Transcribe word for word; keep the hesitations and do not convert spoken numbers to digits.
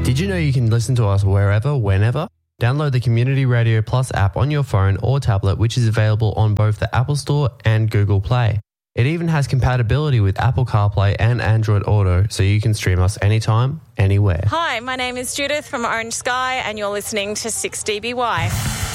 Did you know you can listen to us wherever, whenever? Download the Community Radio Plus app on your phone or tablet, which is available on both the Apple Store and Google Play. It even has compatibility with Apple CarPlay and Android Auto, so you can stream us anytime, anywhere. Hi, my name is Judith from Orange Sky, and you're listening to six D B Y.